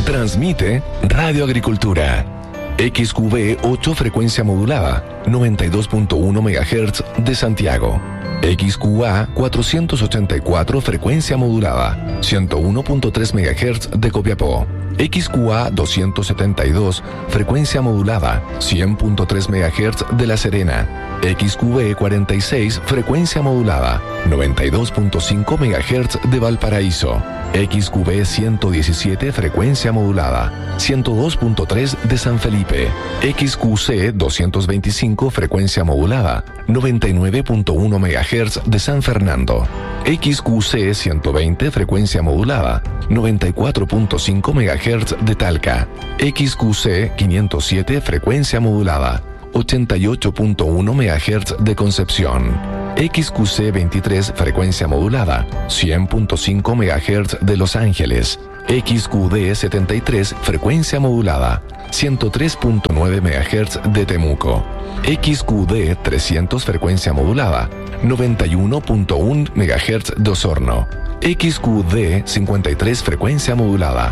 Transmite Radio Agricultura. XQB 8 frecuencia modulada, 92.1 MHz de Santiago. XQA 484 frecuencia modulada, 101.3 MHz de Copiapó. XQA 272 frecuencia modulada, 100.3 MHz de La Serena. XQB 46 frecuencia modulada, 92.5 MHz de Valparaíso. XQB 117 frecuencia modulada, 102.3 de San Felipe. XQC 225 frecuencia modulada, 99.1 MHz de San Fernando. XQC 120 frecuencia modulada, 94.5 MHz de Talca. XQC 507 frecuencia modulada, 88.1 MHz de Concepción. XQC 23 frecuencia modulada, 100.5 MHz de Los Ángeles. XQD 73 frecuencia modulada, 103.9 MHz de Temuco. XQD 300 frecuencia modulada, 91.1 MHz de Osorno. XQD 53 frecuencia modulada,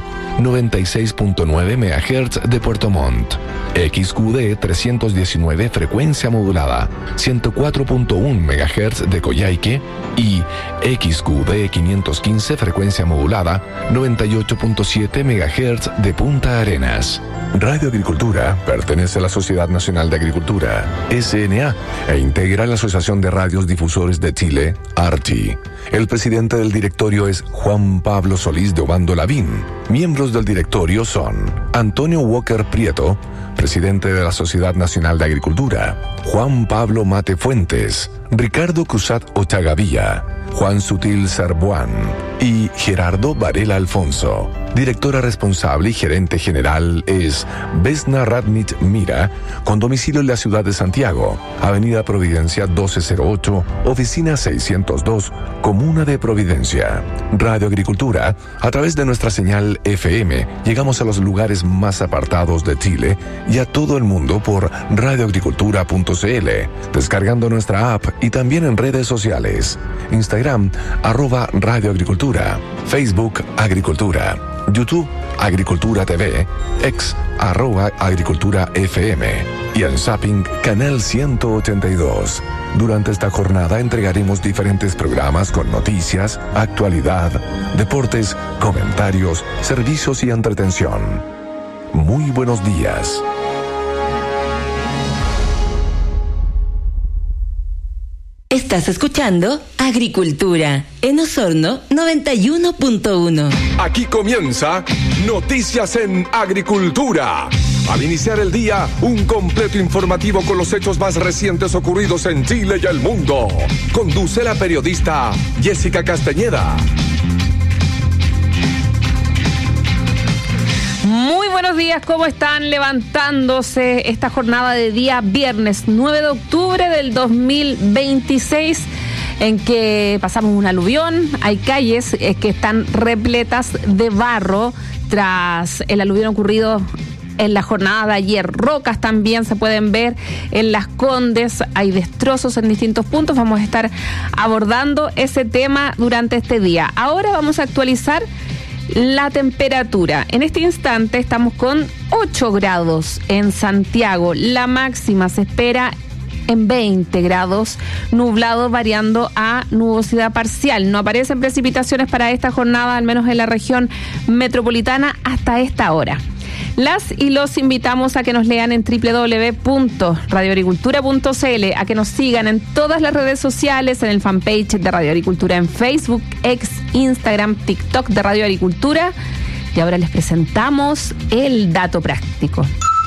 96.9 MHz de Puerto Montt. XQD 319 frecuencia modulada, 104.1 MHz de Coyhaique y XQD 515 frecuencia modulada, 98.7 MHz de Punta Arenas. Radio Agricultura pertenece a la Sociedad Nacional de Agricultura, SNA, e integra la Asociación de Radios Difusores de Chile, ARTI. El presidente del directorio es Juan Pablo Solís de Obando Lavín. Miembros del directorio son Antonio Walker Prieto, presidente de la Sociedad Nacional de Agricultura; Juan Pablo Mate Fuentes; Ricardo Cruzat Ochagavía; Juan Sutil Sarbuán y Gerardo Varela Alfonso. Directora responsable y gerente general es Vesna Radnich Mira, con domicilio en la ciudad de Santiago, Avenida Providencia 1208, Oficina 602, Comuna de Providencia. Radio Agricultura, a través de nuestra señal FM, llegamos a los lugares más apartados de Chile y a todo el mundo por radioagricultura.cl, descargando nuestra app y también en redes sociales. Instagram, @radioagricultura, Facebook Agricultura, YouTube Agricultura TV, X @Agricultura FM y en Zapping Canal 182. Durante esta jornada entregaremos diferentes programas con noticias, actualidad, deportes, comentarios, servicios y entretención. Muy buenos días. Estás escuchando Agricultura en Osorno 91.1. Aquí comienza Noticias en Agricultura. Al iniciar el día, un completo informativo con los hechos más recientes ocurridos en Chile y el mundo. Conduce la periodista Jessica Castañeda. Muy buenos días, ¿cómo están? Levantándose esta jornada de día viernes 9 de octubre del 2026, en que pasamos un aluvión. Hay calles que están repletas de barro tras el aluvión ocurrido en la jornada de ayer. Rocas también se pueden ver en Las Condes, hay destrozos en distintos puntos. Vamos a estar abordando ese tema durante este día. Ahora vamos a actualizar la temperatura. En este instante estamos con 8 grados en Santiago. La máxima se espera en 20 grados, nublado variando a nubosidad parcial. No aparecen precipitaciones para esta jornada, al menos en la región metropolitana hasta esta hora. Las y los invitamos a que nos lean en www.radioagricultura.cl, a que nos sigan en todas las redes sociales, en el fanpage de Radio Agricultura en Facebook, X, Instagram, TikTok de Radio Agricultura. Y ahora les presentamos el dato práctico.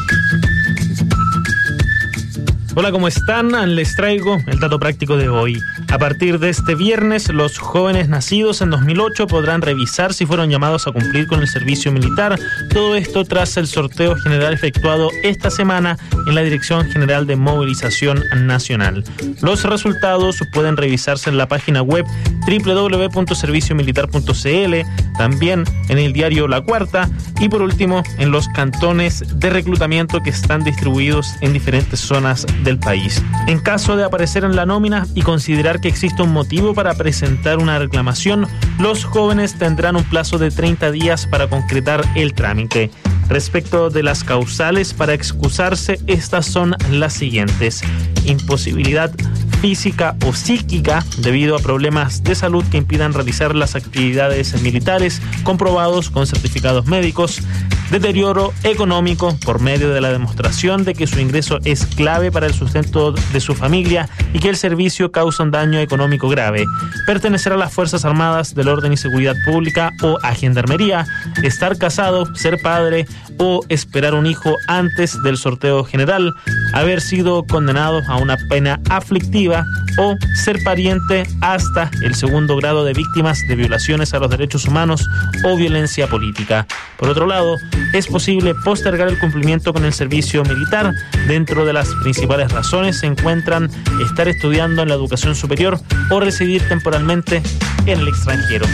Hola, ¿cómo están? Les traigo el dato práctico de hoy. A partir de este viernes, los jóvenes nacidos en 2008 podrán revisar si fueron llamados a cumplir con el servicio militar. Todo esto tras el sorteo general efectuado esta semana en la Dirección General de Movilización Nacional. Los resultados pueden revisarse en la página web www.serviciomilitar.cl, también en en el diario La Cuarta y por último en los cantones de reclutamiento que están distribuidos en diferentes zonas del país. En caso de aparecer en la nómina y considerar que existe un motivo para presentar una reclamación, los jóvenes tendrán un plazo de 30 días para concretar el trámite. Respecto de las causales para excusarse, estas son las siguientes: imposibilidad física o psíquica debido a problemas de salud que impidan realizar las actividades militares comprobados con certificados médicos, deterioro económico por medio de la demostración de que su ingreso es clave para el sustento de su familia y que el servicio causa un daño económico grave, pertenecer a las Fuerzas Armadas, del Orden y Seguridad Pública o a Gendarmería, estar casado, ser padre o esperar un hijo antes del sorteo general, haber sido condenado a una pena aflictiva o ser pariente hasta el segundo grado de víctimas de violaciones a los derechos humanos o violencia política. Por otro lado, es posible postergar el cumplimiento con el servicio militar. Dentro de las principales razones se encuentran estar estudiando en la educación superior o residir temporalmente en el extranjero.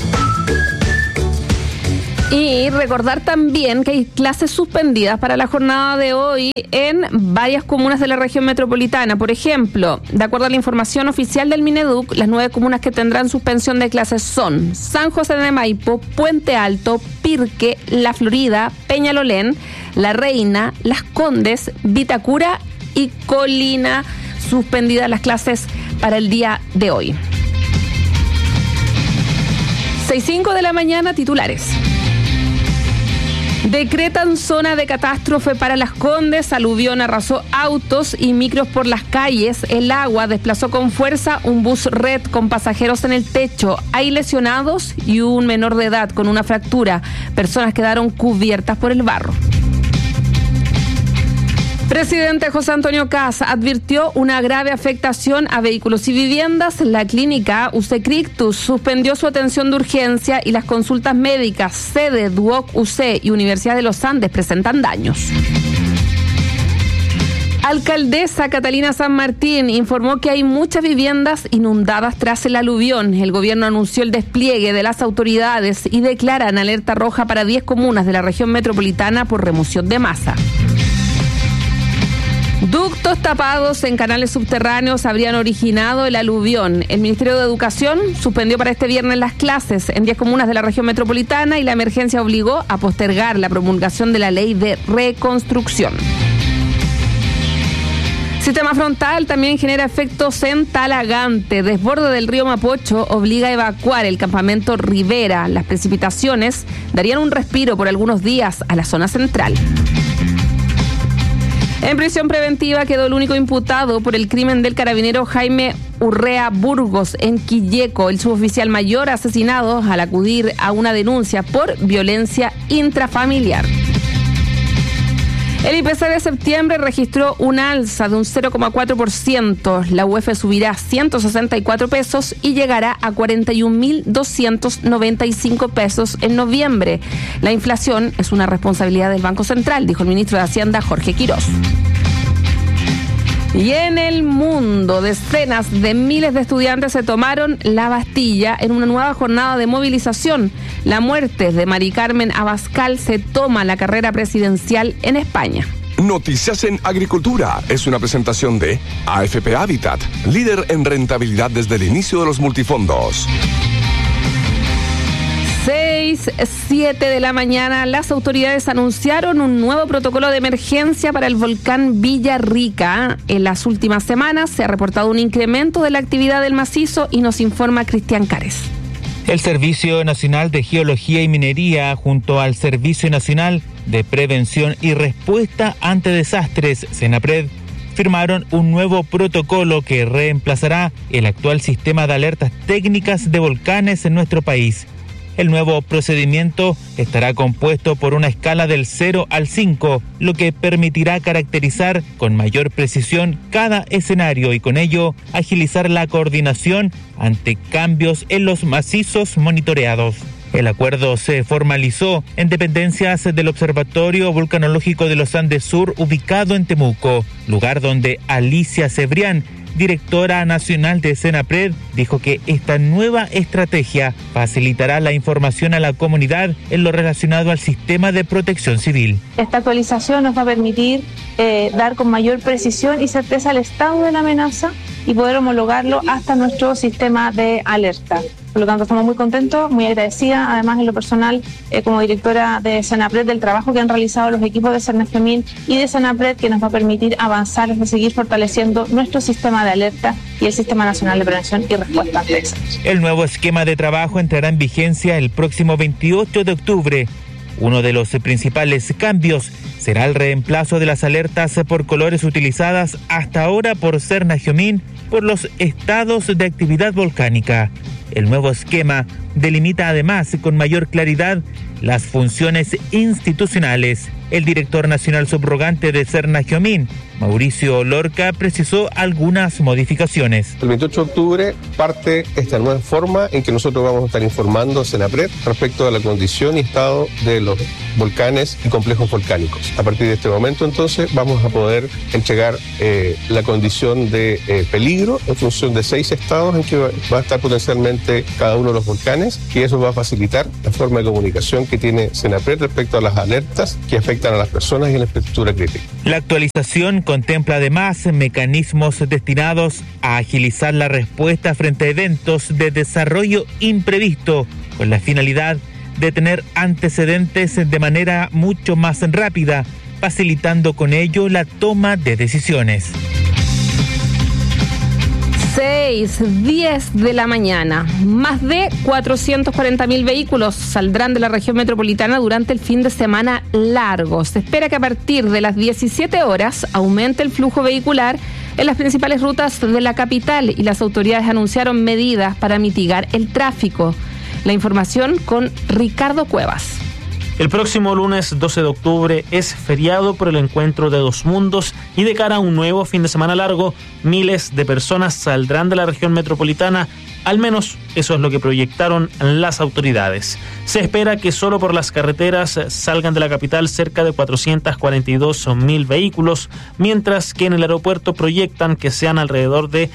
Y recordar también que hay clases suspendidas para la jornada de hoy en varias comunas de la región metropolitana. Por ejemplo, de acuerdo a la información oficial del Mineduc, las 9 comunas que tendrán suspensión de clases son San José de Maipo, Puente Alto, Pirque, La Florida, Peñalolén, La Reina, Las Condes, Vitacura y Colina. Suspendidas las clases para el día de hoy. 6:05 de la mañana, titulares. Decretan zona de catástrofe para Las Condes, aluvión arrasó autos y micros por las calles, el agua desplazó con fuerza un bus red con pasajeros en el techo, hay lesionados y un menor de edad con una fractura, personas quedaron cubiertas por el barro. Presidente José Antonio Kast advirtió una grave afectación a vehículos y viviendas. La clínica UC suspendió su atención de urgencia y las consultas médicas sede Duoc UC y Universidad de los Andes presentan daños. Alcaldesa Catalina San Martín informó que hay muchas viviendas inundadas tras el aluvión. El gobierno anunció el despliegue de las autoridades y declaran alerta roja para 10 comunas de la región metropolitana por remoción de masa. Ductos tapados en canales subterráneos habrían originado el aluvión. El Ministerio de Educación suspendió para este viernes las clases en 10 comunas de la región metropolitana y la emergencia obligó a postergar la promulgación de la ley de reconstrucción. Sistema frontal también genera efectos en Talagante. Desborde del río Mapocho obliga a evacuar el campamento Rivera. Las precipitaciones darían un respiro por algunos días a la zona central. En prisión preventiva quedó el único imputado por el crimen del carabinero Jaime Urrea Burgos en Quilleco, el suboficial mayor asesinado al acudir a una denuncia por violencia intrafamiliar. El IPC de septiembre registró un alza de un 0,4%. La UF subirá 164 pesos y llegará a 41.295 pesos en noviembre. La inflación es una responsabilidad del Banco Central, dijo el ministro de Hacienda, Jorge Quirós. Y en el mundo, decenas de miles de estudiantes se tomaron la Bastilla en una nueva jornada de movilización. La muerte de Mari Carmen Abascal se toma la carrera presidencial en España. Noticias en Agricultura es una presentación de AFP Habitat, líder en rentabilidad desde el inicio de los multifondos. 6:07 de la mañana, las autoridades anunciaron un nuevo protocolo de emergencia para el volcán Villarrica. En las últimas semanas se ha reportado un incremento de la actividad del macizo y nos informa Cristian Cares. El Servicio Nacional de Geología y Minería, junto al Servicio Nacional de Prevención y Respuesta ante Desastres, SENAPRED, firmaron un nuevo protocolo que reemplazará el actual sistema de alertas técnicas de volcanes en nuestro país. El nuevo procedimiento estará compuesto por una escala del 0 al 5, lo que permitirá caracterizar con mayor precisión cada escenario y con ello agilizar la coordinación ante cambios en los macizos monitoreados. El acuerdo se formalizó en dependencias del Observatorio Volcanológico de los Andes Sur, ubicado en Temuco, lugar donde Alicia Cebrián, directora nacional de Senapred, dijo que esta nueva estrategia facilitará la información a la comunidad en lo relacionado al sistema de protección civil. Esta actualización nos va a permitir dar con mayor precisión y certeza el estado de la amenaza y poder homologarlo hasta nuestro sistema de alerta. Por lo tanto, estamos muy contentos, muy agradecida, además en lo personal, como directora de Senapred, del trabajo que han realizado los equipos de Cernafemin y de Senapred, que nos va a permitir avanzar y seguir fortaleciendo nuestro sistema de alerta y el Sistema Nacional de Prevención y Respuesta ante Desastres. El nuevo esquema de trabajo entrará en vigencia el próximo 28 de octubre. Uno de los principales cambios será el reemplazo de las alertas por colores utilizadas hasta ahora por Cernafemin por los estados de actividad volcánica. El nuevo esquema delimita además con mayor claridad las funciones institucionales. El director nacional subrogante de Cernafemin, Mauricio Lorca, precisó algunas modificaciones. El 28 de octubre parte esta nueva forma en que nosotros vamos a estar informando a Senapred respecto a la condición y estado de los volcanes y complejos volcánicos. A partir de este momento, entonces, vamos a poder entregar la condición de peligro en función de 6 estados en que va a estar potencialmente cada uno de los volcanes, y eso va a facilitar la forma de comunicación que tiene Senapred respecto a las alertas que afectan a las personas y a la infraestructura crítica. La actualización contempla además mecanismos destinados a agilizar la respuesta frente a eventos de desarrollo imprevisto, con la finalidad de tener antecedentes de manera mucho más rápida, facilitando con ello la toma de decisiones. 6:10 de la mañana. Más de 440.000 vehículos saldrán de la región metropolitana durante el fin de semana largo. Se espera que a partir de las 17 horas aumente el flujo vehicular en las principales rutas de la capital y las autoridades anunciaron medidas para mitigar el tráfico. La información con Ricardo Cuevas. El próximo lunes 12 de octubre es feriado por el encuentro de dos mundos y de cara a un nuevo fin de semana largo, miles de personas saldrán de la región metropolitana. Al menos eso es lo que proyectaron las autoridades. Se espera que solo por las carreteras salgan de la capital cerca de 442.000 vehículos, mientras que en el aeropuerto proyectan que sean alrededor de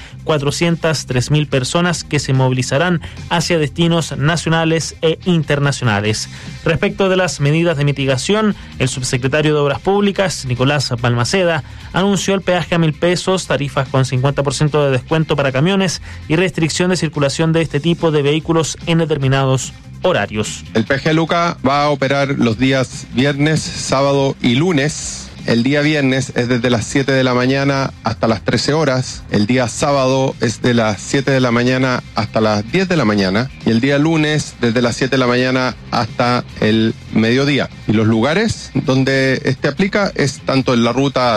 403.000 personas que se movilizarán hacia destinos nacionales e internacionales. Respecto de las medidas de mitigación, el subsecretario de Obras Públicas, Nicolás Balmaceda, anunció el peaje a 1.000 pesos, tarifas con 50% de descuento para camiones y restricción de circulación de este tipo de vehículos en determinados horarios. El peaje a Luca va a operar los días viernes, sábado y lunes. El día viernes es desde las 7 de la mañana hasta las 13 horas. El día sábado es de las 7 de la mañana hasta las 10 de la mañana. Y el día lunes desde las 7 de la mañana hasta el mediodía. Y los lugares donde este aplica es tanto en la ruta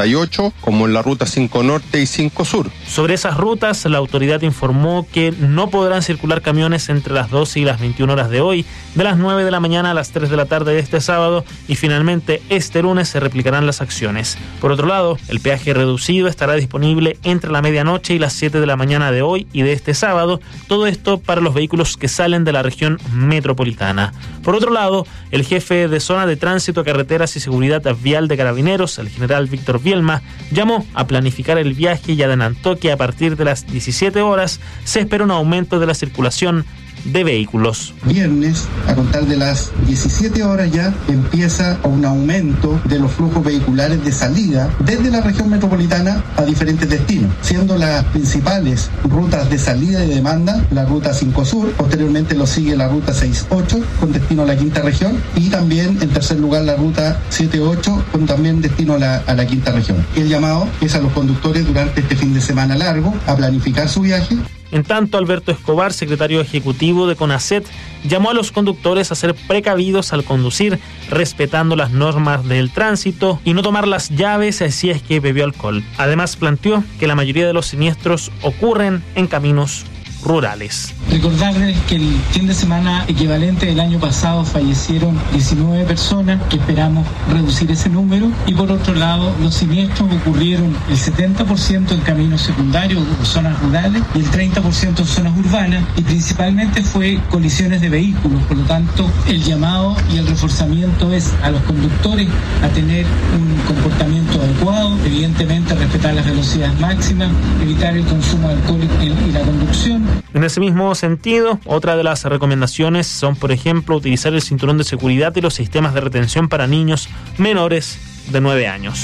68 como en la ruta 5 Norte y 5 Sur. Sobre esas rutas, la autoridad informó que no podrán circular camiones entre las 12 y las 21 horas de hoy, de las 9 de la mañana a las 3 de la tarde de este sábado, y finalmente este lunes se replicarán las acciones. Por otro lado, el peaje reducido estará disponible entre la medianoche y las 7 de la mañana de hoy y de este sábado, todo esto para los vehículos que salen de la región metropolitana. Por otro lado, el jefe de zona de tránsito, carreteras y seguridad vial de Carabineros, el general Víctor Bielma, llamó a planificar el viaje y adelantó que a partir de las 17 horas se espera un aumento de la circulación de vehículos. Viernes, a contar de las 17 horas ya, empieza un aumento de los flujos vehiculares de salida desde la región metropolitana a diferentes destinos, siendo las principales rutas de salida y demanda la ruta 5 Sur, posteriormente lo sigue la ruta 6-8 con destino a la quinta región, y también en tercer lugar la ruta 7-8 con también destino a la quinta región. El llamado es a los conductores durante este fin de semana largo a planificar su viaje. En tanto, Alberto Escobar, secretario ejecutivo de CONACET, llamó a los conductores a ser precavidos al conducir, respetando las normas del tránsito y no tomar las llaves si es que bebió alcohol. Además, planteó que la mayoría de los siniestros ocurren en caminos rurales. Recordarles que el fin de semana equivalente del año pasado fallecieron 19 personas, que esperamos reducir ese número, y por otro lado los siniestros ocurrieron el 70% en caminos secundarios o zonas rurales y el 30% en zonas urbanas, y principalmente fue colisiones de vehículos. Por lo tanto, el llamado y el reforzamiento es a los conductores a tener un comportamiento adecuado, evidentemente respetar las velocidades máximas, evitar el consumo de alcohol y la conducción. En ese mismo sentido, otra de las recomendaciones son, por ejemplo, utilizar el cinturón de seguridad y los sistemas de retención para niños menores de 9 años.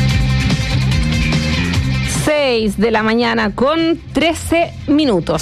6 de la mañana con 13 minutos.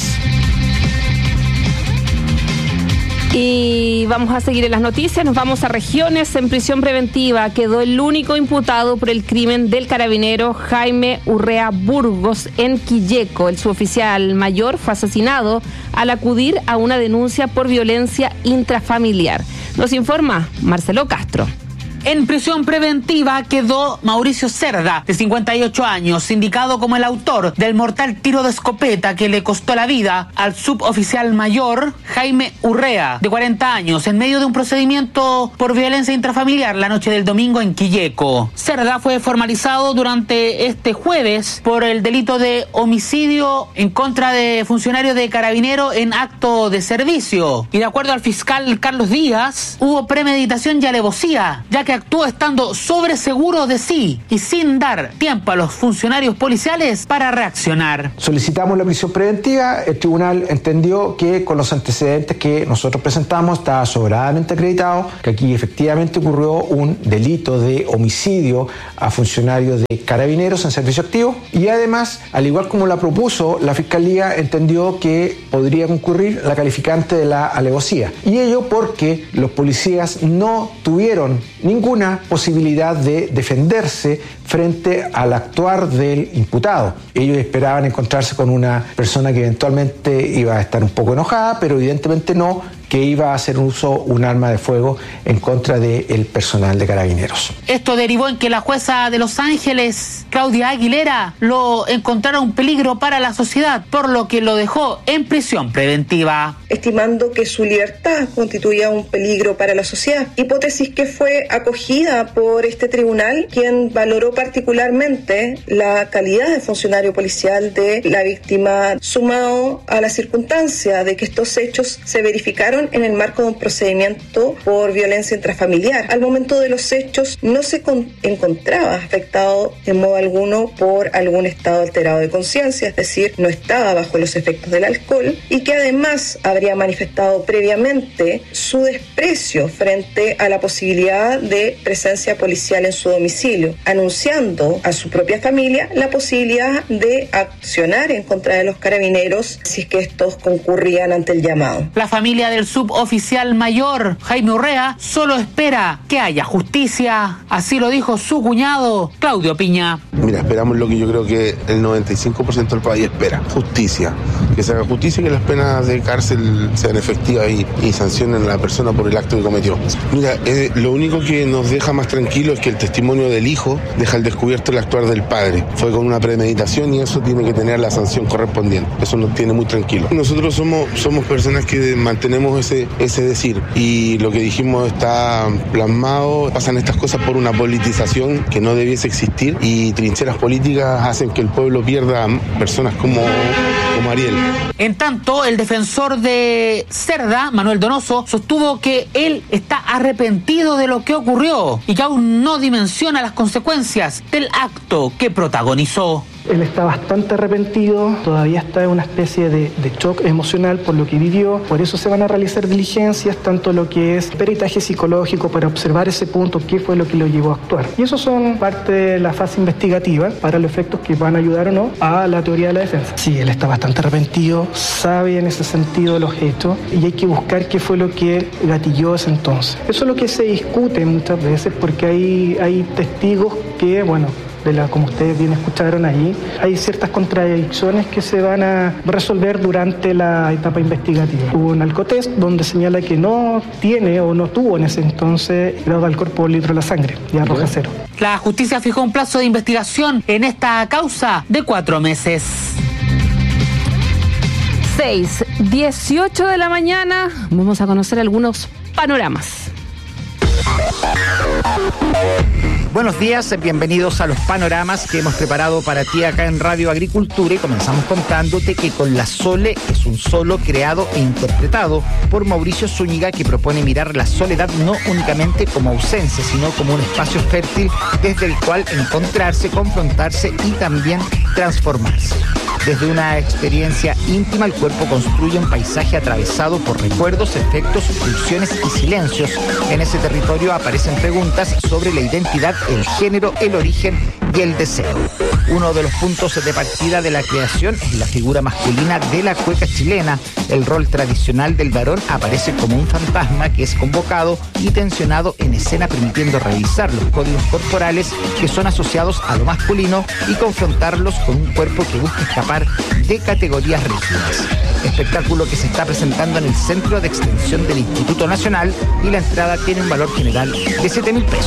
Y vamos a seguir en las noticias, nos vamos a regiones. En prisión preventiva quedó el único imputado por el crimen del carabinero Jaime Urrea Burgos en Quilleco. El suboficial mayor fue asesinado al acudir a una denuncia por violencia intrafamiliar. Nos informa Marcelo Castro. En prisión preventiva quedó Mauricio Cerda, de 58 años, indicado como el autor del mortal tiro de escopeta que le costó la vida al suboficial mayor Jaime Urrea, de 40 años, en medio de un procedimiento por violencia intrafamiliar la noche del domingo en Quilleco. Cerda fue formalizado durante este jueves por el delito de homicidio en contra de funcionario de carabinero en acto de servicio. Y de acuerdo al fiscal Carlos Díaz, hubo premeditación y alevosía, ya que actuó estando sobreseguro de sí y sin dar tiempo a los funcionarios policiales para reaccionar. Solicitamos la prisión preventiva, el tribunal entendió que con los antecedentes que nosotros presentamos estaba sobradamente acreditado que aquí efectivamente ocurrió un delito de homicidio a funcionarios de carabineros en servicio activo, y además, al igual como la propuso la Fiscalía, entendió que podría concurrir la calificante de la alevosía, y ello porque los policías no tuvieron ninguna posibilidad de defenderse frente al actuar del imputado. Ellos esperaban encontrarse con una persona que eventualmente iba a estar un poco enojada, pero evidentemente no, que iba a hacer un arma de fuego en contra del personal de carabineros. Esto derivó en que la jueza de Los Ángeles, Claudia Aguilera, lo encontrara un peligro para la sociedad, por lo que lo dejó en prisión preventiva. Estimando que su libertad constituía un peligro para la sociedad, hipótesis que fue acogida por este tribunal, quien valoró particularmente la calidad de funcionario policial de la víctima, sumado a la circunstancia de que estos hechos se verificaron en el marco de un procedimiento por violencia intrafamiliar. Al momento de los hechos no se encontraba afectado en modo alguno por algún estado alterado de conciencia, es decir, no estaba bajo los efectos del alcohol, y que además habría manifestado previamente su desprecio frente a la posibilidad de presencia policial en su domicilio, anunciando a su propia familia la posibilidad de accionar en contra de los carabineros si es que estos concurrían ante el llamado. La familia del suboficial mayor Jaime Urrea solo espera que haya justicia, así lo dijo su cuñado Claudio Piña. Mira, esperamos lo que yo creo que el 95% del país espera: justicia, que se haga justicia y que las penas de cárcel sean efectivas y sancionen a la persona por el acto que cometió. Mira, lo único que nos deja más tranquilos es que el testimonio del hijo deja al descubierto el actuar del padre. Fue con una premeditación y eso tiene que tener la sanción correspondiente. Eso nos tiene muy tranquilos. Nosotros somos personas que mantenemos ese decir, y lo que dijimos está plasmado. Pasan estas cosas por una politización que no debiese existir, y trincheras políticas hacen que el pueblo pierda personas como Ariel. En tanto, el defensor de Cerda, Manuel Donoso, sostuvo que él está arrepentido de lo que ocurrió y que aún no dimensiona las consecuencias del acto que protagonizó. Él está bastante arrepentido, todavía está en una especie de shock emocional por lo que vivió. Por eso se van a realizar diligencias, tanto lo que es peritaje psicológico para observar ese punto, qué fue lo que lo llevó a actuar. Y eso son parte de la fase investigativa para los efectos que van a ayudar o no a la teoría de la defensa. Sí, él está bastante arrepentido, sabe en ese sentido los hechos y hay que buscar qué fue lo que gatilló ese entonces. Eso es lo que se discute muchas veces porque hay testigos que, como ustedes bien escucharon allí, hay ciertas contradicciones que se van a resolver durante la etapa investigativa. Hubo un alcotest donde señala que no tiene o no tuvo en ese entonces grado de alcohol por litro de la sangre y arroja 0. La justicia fijó un plazo de investigación en esta causa de 4 meses. 6:18 de la mañana. Vamos a conocer algunos panoramas. Buenos días, bienvenidos a los panoramas que hemos preparado para ti acá en Radio Agricultura, y comenzamos contándote que Con la Sole es un solo creado e interpretado por Mauricio Zúñiga, que propone mirar la soledad no únicamente como ausencia, sino como un espacio fértil desde el cual encontrarse, confrontarse y también transformarse. Desde una experiencia íntima, el cuerpo construye un paisaje atravesado por recuerdos, efectos, pulsiones y silencios. En ese territorio aparecen preguntas sobre la identidad, el género, el origen y el deseo. Uno de los puntos de partida de la creación es la figura masculina de la cueca chilena. El rol tradicional del varón aparece como un fantasma que es convocado y tensionado en escena, permitiendo revisar los códigos corporales que son asociados a lo masculino y confrontarlos con un cuerpo que busca escapar de categorías rígidas. Espectáculo que se está presentando en el Centro de Extensión del Instituto Nacional, y la entrada tiene un valor general de 7.000 pesos.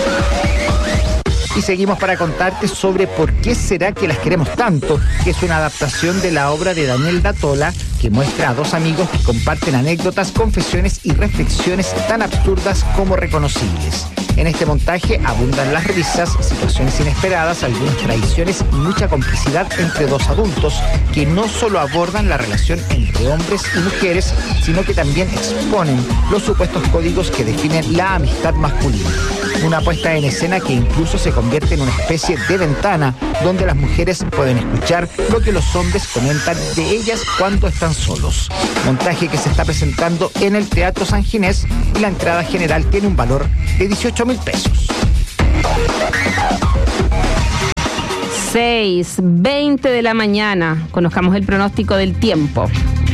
Y seguimos para contarte sobre Por qué será que las queremos tanto, que es una adaptación de la obra de Daniel Datola, que muestra a dos amigos que comparten anécdotas, confesiones y reflexiones tan absurdas como reconocibles. En este montaje abundan las risas, situaciones inesperadas, algunas traiciones y mucha complicidad entre dos adultos que no solo abordan la relación entre hombres y mujeres, sino que también exponen los supuestos códigos que definen la amistad masculina. Una puesta en escena que incluso se convierte en una especie de ventana donde las mujeres pueden escuchar lo que los hombres comentan de ellas cuando están solos. Montaje que se está presentando en el Teatro San Ginés, y la entrada general tiene un valor de 18.000 pesos. 6:20 de la mañana. Conozcamos el pronóstico del tiempo.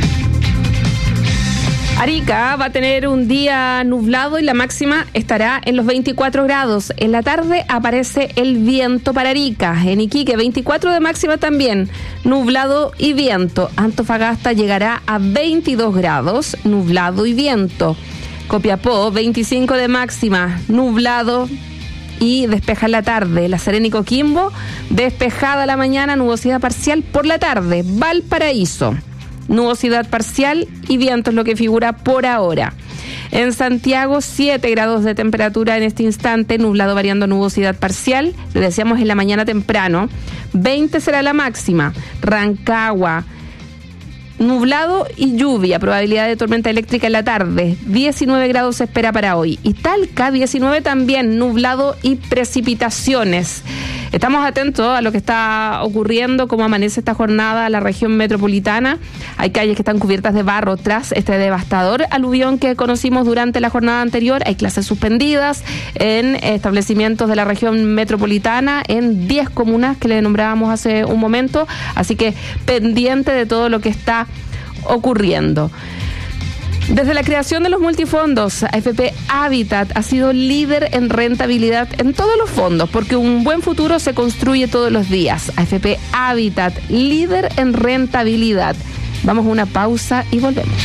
Arica va a tener un día nublado y la máxima estará en los 24 grados. En la tarde aparece el viento para Arica. En Iquique, 24 de máxima también, nublado y viento. Antofagasta llegará a 22 grados, nublado y viento. Copiapó, 25 de máxima, nublado y despeja en la tarde. La Serena y Coquimbo, despejada la mañana, nubosidad parcial por la tarde. Valparaíso, nubosidad parcial y viento es lo que figura por ahora. En Santiago, 7 grados de temperatura en este instante, nublado variando nubosidad parcial, le decíamos en la mañana temprano. 20 será la máxima. Rancagua, nublado y lluvia, probabilidad de tormenta eléctrica en la tarde. 19 grados se espera para hoy. Y Talca, 19 también, nublado y precipitaciones. Estamos atentos a lo que está ocurriendo, cómo amanece esta jornada en la región metropolitana. Hay calles que están cubiertas de barro tras este devastador aluvión que conocimos durante la jornada anterior. Hay clases suspendidas en establecimientos de la región metropolitana, en 10 comunas que le nombrábamos hace un momento. Así que pendiente de todo lo que está ocurriendo. Desde la creación de los multifondos, AFP Habitat ha sido líder en rentabilidad en todos los fondos, porque un buen futuro se construye todos los días. AFP Habitat, líder en rentabilidad. Vamos a una pausa y volvemos.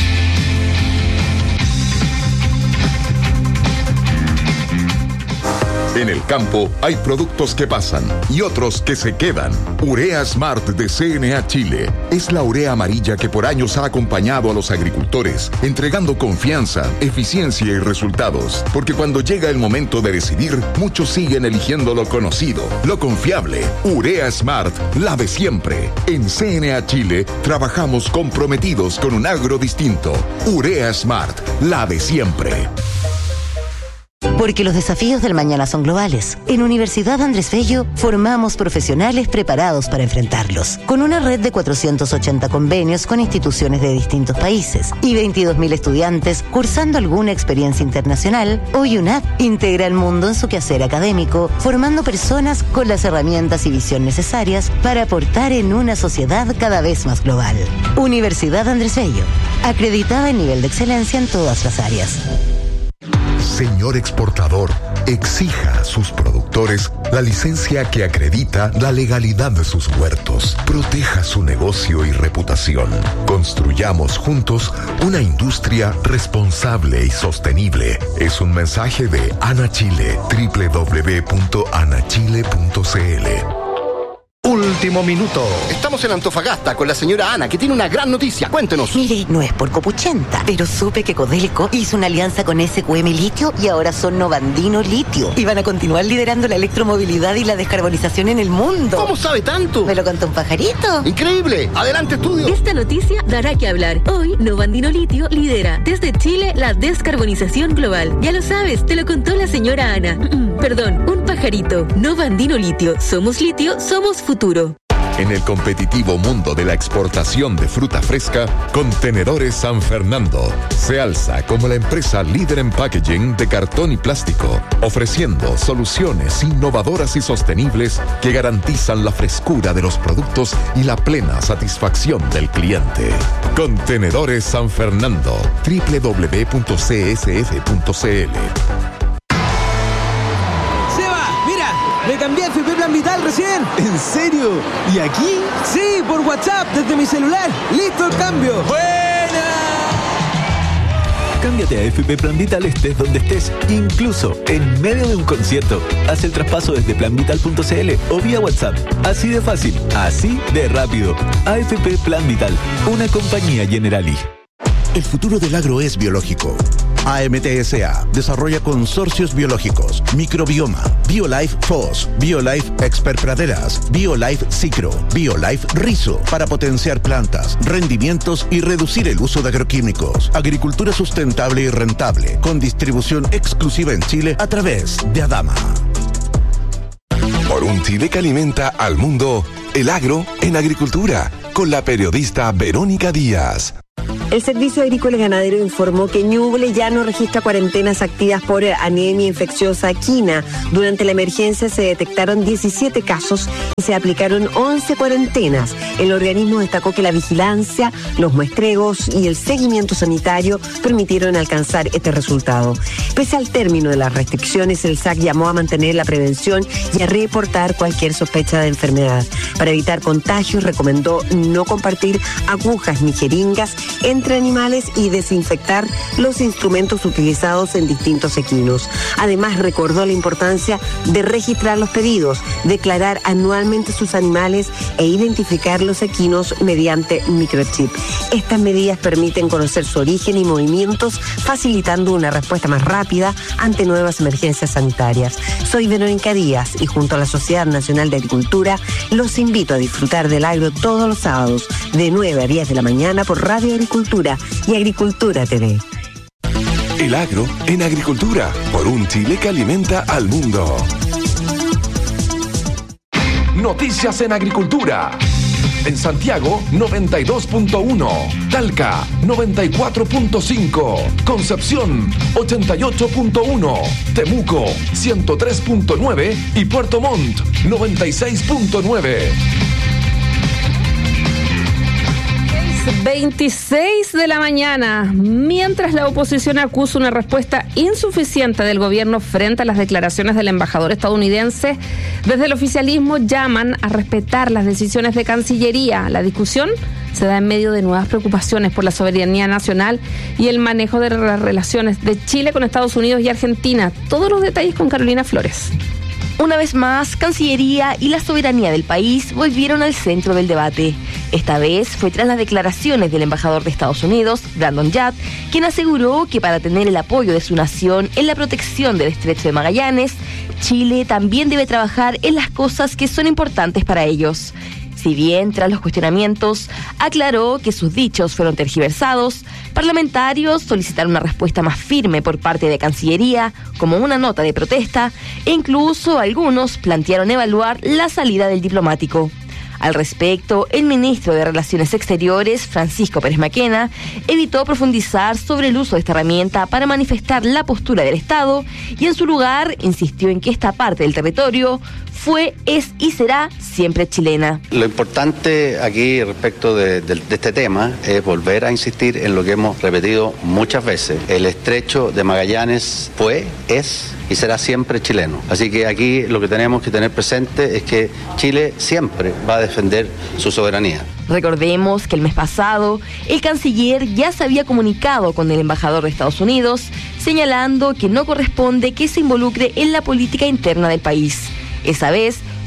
En el campo hay productos que pasan y otros que se quedan. Urea Smart de CNA Chile es la urea amarilla que por años ha acompañado a los agricultores, entregando confianza, eficiencia y resultados. Porque cuando llega el momento de decidir, muchos siguen eligiendo lo conocido, lo confiable. Urea Smart, la de siempre. En CNA Chile trabajamos comprometidos con un agro distinto. Urea Smart, la de siempre. Porque los desafíos del mañana son globales. En Universidad Andrés Bello formamos profesionales preparados para enfrentarlos. Con una red de 480 convenios con instituciones de distintos países y 22.000 estudiantes cursando alguna experiencia internacional, hoy UNAP integra el mundo en su quehacer académico, formando personas con las herramientas y visión necesarias para aportar en una sociedad cada vez más global. Universidad Andrés Bello, acreditada en nivel de excelencia en todas las áreas. Señor exportador, exija a sus productores la licencia que acredita la legalidad de sus huertos. Proteja su negocio y reputación. Construyamos juntos una industria responsable y sostenible. Es un mensaje de ANA Chile, www.anachile.cl. último minuto. Estamos en Antofagasta con la señora Ana, que tiene una gran noticia. Cuéntenos. Mire, no es por copuchenta, pero supe que Codelco hizo una alianza con SQM Litio y ahora son Novandino Litio. Y van a continuar liderando la electromovilidad y la descarbonización en el mundo. ¿Cómo sabe tanto? Me lo contó un pajarito. ¡Increíble! ¡Adelante, estudio! Esta noticia dará que hablar. Hoy, Novandino Litio lidera desde Chile la descarbonización global. Ya lo sabes, te lo contó la señora Ana. Perdón, un pajarito. Novandino Litio. Somos litio, somos futuro. En el competitivo mundo de la exportación de fruta fresca, Contenedores San Fernando se alza como la empresa líder en packaging de cartón y plástico, ofreciendo soluciones innovadoras y sostenibles que garantizan la frescura de los productos y la plena satisfacción del cliente. Contenedores San Fernando, www.csf.cl. Me cambié a FP Plan Vital recién. ¿En serio? ¿Y aquí? Sí, por WhatsApp, desde mi celular. ¡Listo el cambio! ¡Buena! Cámbiate a FP Plan Vital estés donde estés, incluso en medio de un concierto. Haz el traspaso desde planvital.cl o vía WhatsApp. Así de fácil, así de rápido. AFP Plan Vital, una compañía Generali. El futuro del agro es biológico. AMTSA desarrolla consorcios biológicos, Microbioma, BioLife FOS, BioLife Expert Praderas, BioLife Cicro, BioLife Rizo, para potenciar plantas, rendimientos y reducir el uso de agroquímicos. Agricultura sustentable y rentable, con distribución exclusiva en Chile a través de Adama. Por un Chile que alimenta al mundo, el agro en agricultura, con la periodista Verónica Díaz. El Servicio Agrícola y Ganadero informó que Ñuble ya no registra cuarentenas activas por anemia infecciosa equina. Durante la emergencia se detectaron 17 casos y se aplicaron 11 cuarentenas. El organismo destacó que la vigilancia, los muestreos y el seguimiento sanitario permitieron alcanzar este resultado. Pese al término de las restricciones, el SAC llamó a mantener la prevención y a reportar cualquier sospecha de enfermedad. Para evitar contagios, recomendó no compartir agujas ni jeringas entre animales y desinfectar los instrumentos utilizados en distintos equinos. Además, recordó la importancia de registrar los pedidos, declarar anualmente sus animales e identificar los equinos mediante microchip. Estas medidas permiten conocer su origen y movimientos, facilitando una respuesta más rápida ante nuevas emergencias sanitarias. Soy Verónica Díaz y junto a la Sociedad Nacional de Agricultura los invito a disfrutar del agro todos los sábados de 9 a 10 de la mañana por Radio Agricultura y Agricultura TV. El agro en agricultura, por un Chile que alimenta al mundo. Noticias en agricultura. En Santiago, 92.1. Talca, 94.5. Concepción, 88.1. Temuco, 103.9. Y Puerto Montt, 96.9. 26 de la mañana, mientras la oposición acusa una respuesta insuficiente del gobierno frente a las declaraciones del embajador estadounidense, desde el oficialismo llaman a respetar las decisiones de Cancillería. La discusión se da en medio de nuevas preocupaciones por la soberanía nacional y el manejo de las relaciones de Chile con Estados Unidos y Argentina. Todos los detalles con Carolina Flores. Una vez más, Cancillería y la soberanía del país volvieron al centro del debate. Esta vez fue tras las declaraciones del embajador de Estados Unidos, Brandon Yap, quien aseguró que para tener el apoyo de su nación en la protección del Estrecho de Magallanes, Chile también debe trabajar en las cosas que son importantes para ellos. Si bien, tras los cuestionamientos, aclaró que sus dichos fueron tergiversados, parlamentarios solicitaron una respuesta más firme por parte de Cancillería, como una nota de protesta, e incluso algunos plantearon evaluar la salida del diplomático. Al respecto, el ministro de Relaciones Exteriores, Francisco Pérez Maquena, evitó profundizar sobre el uso de esta herramienta para manifestar la postura del Estado y en su lugar insistió en que esta parte del territorio fue, es y será siempre chilena. Lo importante aquí respecto de este tema es volver a insistir en lo que hemos repetido muchas veces. El Estrecho de Magallanes fue, es y será siempre chileno. Así que aquí lo que tenemos que tener presente es que Chile siempre va a defender su soberanía. Recordemos que el mes pasado, el canciller ya se había comunicado con el embajador de Estados Unidos, señalando que no corresponde que se involucre en la política interna del país. Esa vez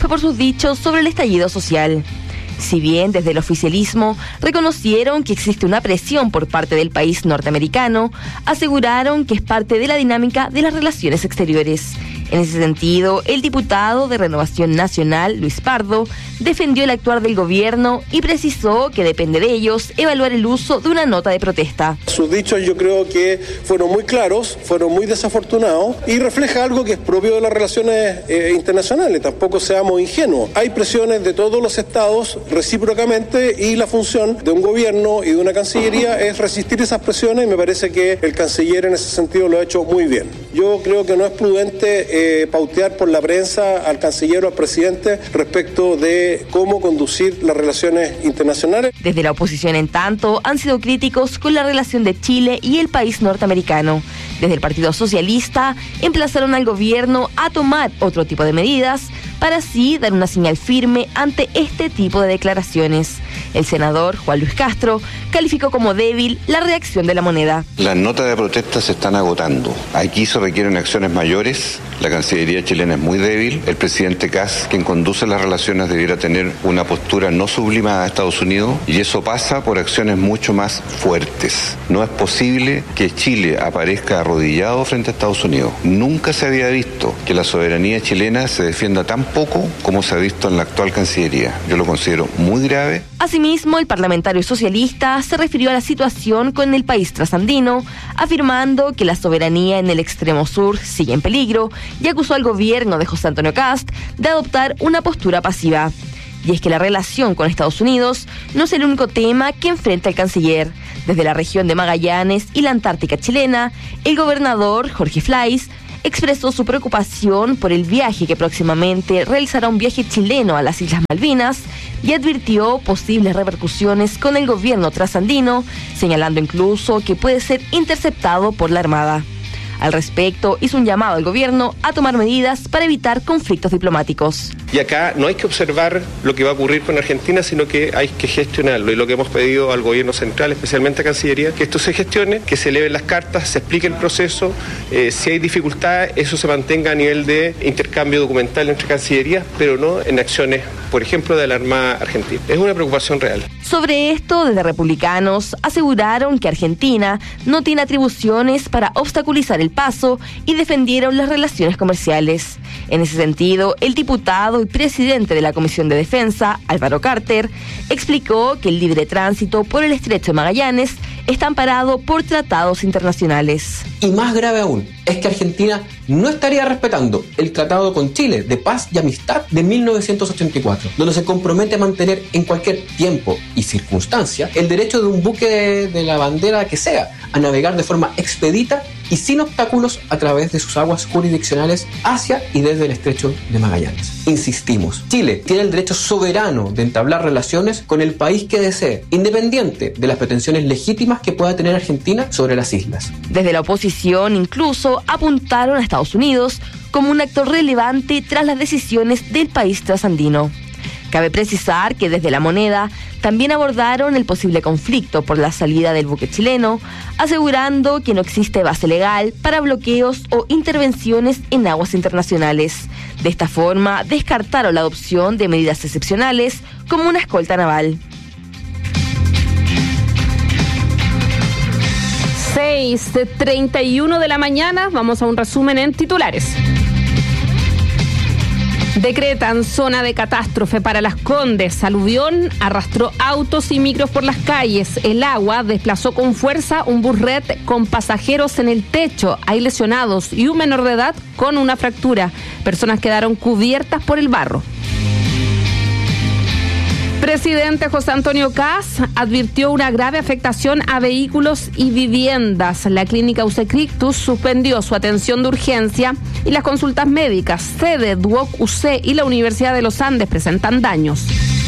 fue por sus dichos sobre el estallido social. Si bien desde el oficialismo reconocieron que existe una presión por parte del país norteamericano, aseguraron que es parte de la dinámica de las relaciones exteriores. En ese sentido, el diputado de Renovación Nacional, Luis Pardo, defendió el actuar del gobierno y precisó que depende de ellos evaluar el uso de una nota de protesta. Sus dichos yo creo que fueron muy claros, fueron muy desafortunados y refleja algo que es propio de las relaciones internacionales. Tampoco seamos ingenuos. Hay presiones de todos los estados recíprocamente y la función de un gobierno y de una cancillería es resistir esas presiones y me parece que el canciller en ese sentido lo ha hecho muy bien. Yo creo que no es prudente pautear por la prensa al canciller o al presidente respecto de cómo conducir las relaciones internacionales. Desde la oposición, en tanto, han sido críticos con la relación de Chile y el país norteamericano. Desde el Partido Socialista emplazaron al gobierno a tomar otro tipo de medidas para así dar una señal firme ante este tipo de declaraciones. El senador Juan Luis Castro calificó como débil la reacción de la moneda. Las notas de protesta se están agotando. Aquí se requieren acciones mayores. La Cancillería chilena es muy débil. El presidente Kast, quien conduce las relaciones, debiera tener una postura no sublimada a Estados Unidos y eso pasa por acciones mucho más fuertes. No es posible que Chile aparezca arrodillado frente a Estados Unidos. Nunca se había visto que la soberanía chilena se defienda tan poco como se ha visto en la actual Cancillería. Yo lo considero muy grave. Asimismo, el parlamentario socialista se refirió a la situación con el país trasandino, afirmando que la soberanía en el extremo sur sigue en peligro y acusó al gobierno de José Antonio Kast de adoptar una postura pasiva. Y es que la relación con Estados Unidos no es el único tema que enfrenta el canciller. Desde la región de Magallanes y la Antártica chilena, el gobernador Jorge Flais expresó su preocupación por el viaje que próximamente realizará un viaje chileno a las Islas Malvinas y advirtió posibles repercusiones con el gobierno trasandino, señalando incluso que puede ser interceptado por la Armada. Al respecto, hizo un llamado al gobierno a tomar medidas para evitar conflictos diplomáticos. Y acá no hay que observar lo que va a ocurrir con Argentina, sino que hay que gestionarlo. Y lo que hemos pedido al gobierno central, especialmente a Cancillería, que esto se gestione, que se eleven las cartas, se explique el proceso. Si hay dificultades, eso se mantenga a nivel de intercambio documental entre cancillerías, pero no en acciones, por ejemplo, de la Armada Argentina. Es una preocupación real. Sobre esto, desde republicanos, aseguraron que Argentina no tiene atribuciones para obstaculizar el paso y defendieron las relaciones comerciales. En ese sentido, el diputado y presidente de la Comisión de Defensa, Álvaro Carter, explicó que el libre tránsito por el Estrecho de Magallanes está amparado por tratados internacionales. Y más grave aún, es que Argentina no estaría respetando el Tratado con Chile de Paz y Amistad de 1984, donde se compromete a mantener en cualquier tiempo y circunstancia el derecho de un buque de la bandera que sea a navegar de forma expedita y sin obstáculos a través de sus aguas jurisdiccionales hacia y desde el Estrecho de Magallanes. Insistimos, Chile tiene el derecho soberano de entablar relaciones con el país que desee, independiente de las pretensiones legítimas que pueda tener Argentina sobre las islas. Desde la oposición incluso apuntaron a Estados Unidos como un actor relevante tras las decisiones del país trasandino. Cabe precisar que desde la moneda también abordaron el posible conflicto por la salida del buque chileno, asegurando que no existe base legal para bloqueos o intervenciones en aguas internacionales. De esta forma, descartaron la adopción de medidas excepcionales como una escolta naval. 6:31 de la mañana, vamos a un resumen en titulares. Decretan zona de catástrofe para Las Condes. Aluvión arrastró autos y micros por las calles. El agua desplazó con fuerza un bus red con pasajeros en el techo. Hay lesionados y un menor de edad con una fractura. Personas quedaron cubiertas por el barro. Presidente José Antonio Kast advirtió una grave afectación a vehículos y viviendas. La clínica UC Rictus suspendió su atención de urgencia y las consultas médicas. Sede, Duoc UC y la Universidad de los Andes presentan daños.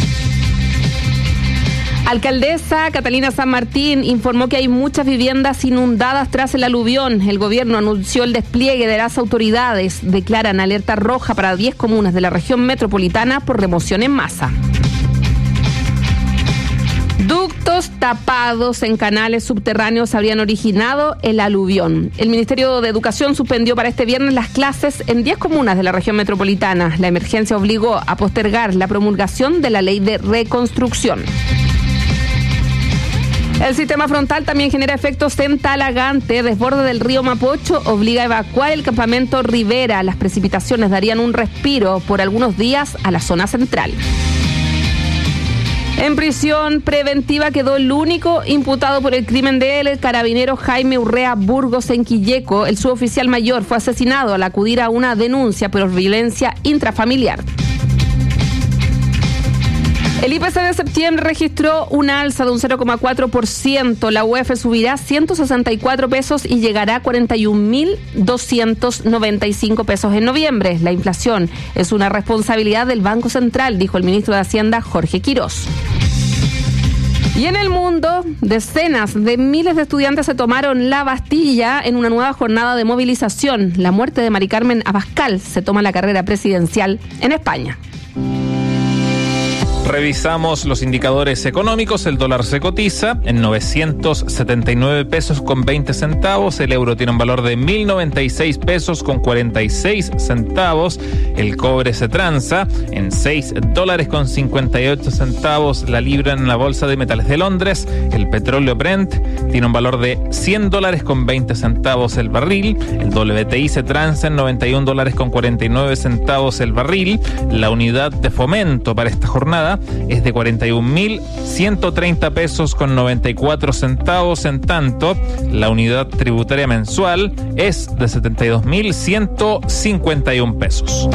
Alcaldesa Catalina San Martín informó que hay muchas viviendas inundadas tras el aluvión. El gobierno anunció el despliegue de las autoridades. Declaran alerta roja para 10 comunas de la región metropolitana por remoción en masa. Ducto Pozos tapados en canales subterráneos habrían originado el aluvión. El Ministerio de Educación suspendió para este viernes las clases en 10 comunas de la región metropolitana. La emergencia obligó a postergar la promulgación de la ley de reconstrucción. El sistema frontal también genera efectos en Talagante. Desborde del río Mapocho obliga a evacuar el campamento Rivera. Las precipitaciones darían un respiro por algunos días a la zona central. En prisión preventiva quedó el único imputado por el crimen del carabinero Jaime Urrea Burgos en Quilleco. El suboficial mayor fue asesinado al acudir a una denuncia por violencia intrafamiliar. El IPC de septiembre registró una alza de un 0,4%. La UEF subirá 164 pesos y llegará a 41.295 pesos en noviembre. La inflación es una responsabilidad del Banco Central, dijo el ministro de Hacienda, Jorge Quirós. Y en el mundo, decenas de miles de estudiantes se tomaron la Bastilla en una nueva jornada de movilización. La muerte de Mari Carmen Abascal se toma la carrera presidencial en España. Revisamos los indicadores económicos. El dólar se cotiza en 979 pesos con 20 centavos. El euro tiene un valor de 1.096 pesos con 46 centavos. El cobre se transa en 6 dólares con 58 centavos la libra en la bolsa de metales de Londres. El petróleo Brent tiene un valor de 100 dólares con 20 centavos el barril. El WTI se transa en 91 dólares con 49 centavos el barril. La unidad de fomento para esta jornada es de 41.130 pesos con 94 centavos, en tanto la unidad tributaria mensual es de 72.151 pesos.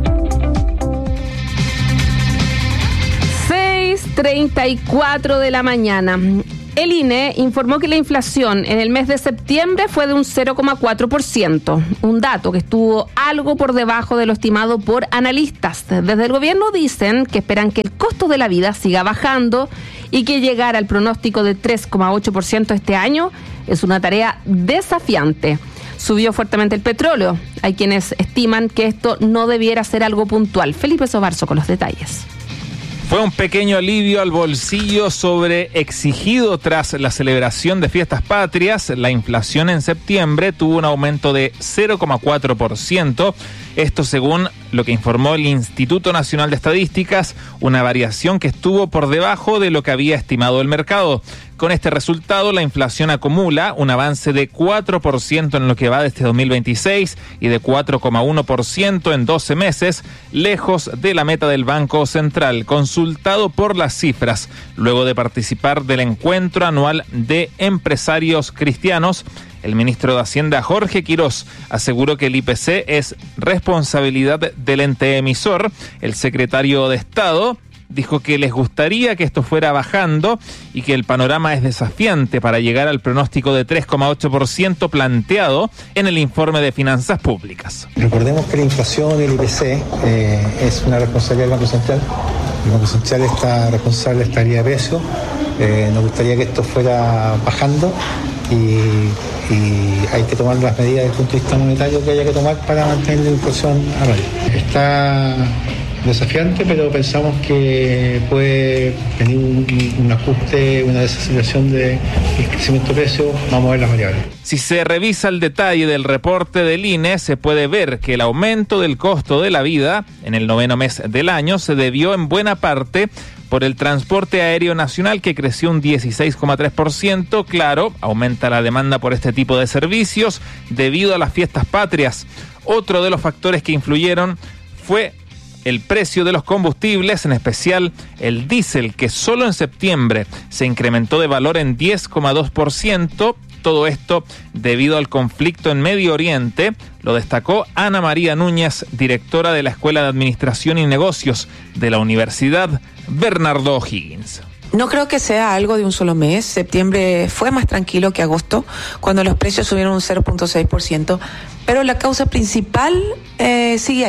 6:34 de la mañana. El INE informó que la inflación en el mes de septiembre fue de un 0,4%, un dato que estuvo algo por debajo de lo estimado por analistas. Desde el gobierno dicen que esperan que el costo de la vida siga bajando y que llegar al pronóstico de 3,8% este año es una tarea desafiante. Subió fuertemente el petróleo. Hay quienes estiman que esto no debiera ser algo puntual. Felipe Sobarzo con los detalles. Fue un pequeño alivio al bolsillo sobreexigido tras la celebración de fiestas patrias. La inflación en septiembre tuvo un aumento de 0,4%. Esto según lo que informó el Instituto Nacional de Estadísticas, una variación que estuvo por debajo de lo que había estimado el mercado. Con este resultado, la inflación acumula un avance de 4% en lo que va de este 2026 y de 4,1% en 12 meses, lejos de la meta del Banco Central. Consultado por las cifras, luego de participar del encuentro anual de empresarios cristianos, el ministro de Hacienda, Jorge Quirós, aseguró que el IPC es responsabilidad del ente emisor. El secretario de Estado dijo que les gustaría que esto fuera bajando y que el panorama es desafiante para llegar al pronóstico de 3,8% planteado en el informe de finanzas públicas. Recordemos que la inflación y el IPC es una responsabilidad del Banco Central. El Banco Central está responsable de la estabilidad de precios. Nos gustaría que esto fuera bajando y hay que tomar las medidas desde el punto de vista monetario que haya que tomar para mantener la inflación a raya. Está desafiante, pero pensamos que puede venir un ajuste, una desaceleración del crecimiento de precios. Vamos a ver las variables. Si se revisa el detalle del reporte del INE, se puede ver que el aumento del costo de la vida en el 9º mes del año se debió en buena parte por el transporte aéreo nacional, que creció un 16,3%. Claro, aumenta la demanda por este tipo de servicios debido a las fiestas patrias. Otro de los factores que influyeron fue el precio de los combustibles, en especial el diésel, que solo en septiembre se incrementó de valor en 10,2%. Todo esto debido al conflicto en Medio Oriente, lo destacó Ana María Núñez, directora de la Escuela de Administración y Negocios de la Universidad Bernardo O'Higgins. No creo que sea algo de un solo mes. Septiembre fue más tranquilo que agosto, cuando los precios subieron un 0,6%, pero la causa principal sigue ahí.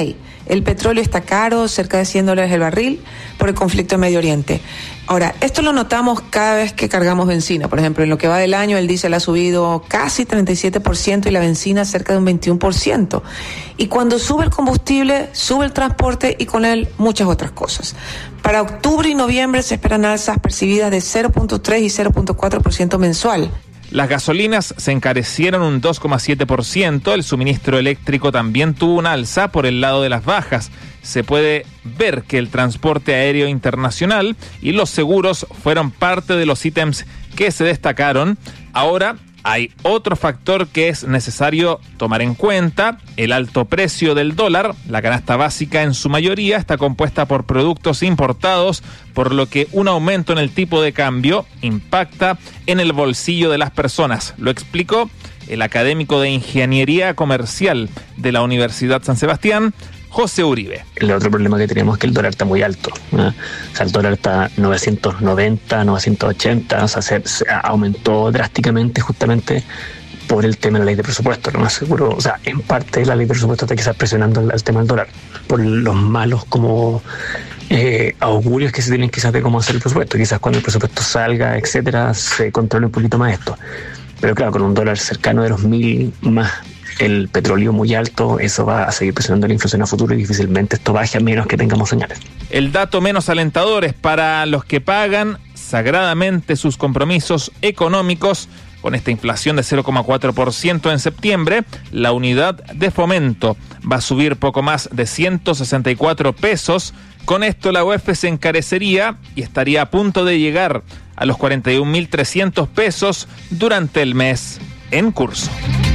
El petróleo está caro, cerca de $100 el barril, por el conflicto en Medio Oriente. Ahora, esto lo notamos cada vez que cargamos benzina. Por ejemplo, en lo que va del año, el diésel ha subido casi 37% y la benzina cerca de un 21%. Y cuando sube el combustible, sube el transporte y con él muchas otras cosas. Para octubre y noviembre se esperan alzas percibidas de 0.3 y 0.4% mensual. Las gasolinas se encarecieron un 2,7%, el suministro eléctrico también tuvo un alza por el lado de las bajas. Se puede ver que el transporte aéreo internacional y los seguros fueron parte de los ítems que se destacaron. Ahora hay otro factor que es necesario tomar en cuenta: el alto precio del dólar. La canasta básica en su mayoría está compuesta por productos importados, por lo que un aumento en el tipo de cambio impacta en el bolsillo de las personas. Lo explicó el académico de Ingeniería Comercial de la Universidad San Sebastián, José Uribe. El otro problema que tenemos es que el dólar está muy alto, ¿no? O sea, el dólar está 990, 980, o sea, se aumentó drásticamente justamente por el tema de la ley de presupuesto. Lo más seguro, o sea, en parte la ley de presupuesto está quizás presionando el tema del dólar por los malos como augurios que se tienen quizás de cómo hacer el presupuesto. Quizás cuando el presupuesto salga, etcétera, se controle un poquito más esto. Pero claro, con un dólar cercano de los 1.000 más el petróleo muy alto, eso va a seguir presionando la inflación a futuro y difícilmente esto baje a menos que tengamos señales. El dato menos alentador es para los que pagan sagradamente sus compromisos económicos. Con esta inflación de 0,4% en septiembre, la unidad de fomento va a subir poco más de 164 pesos. Con esto la UEF se encarecería y estaría a punto de llegar a los 41.300 pesos durante el mes en curso.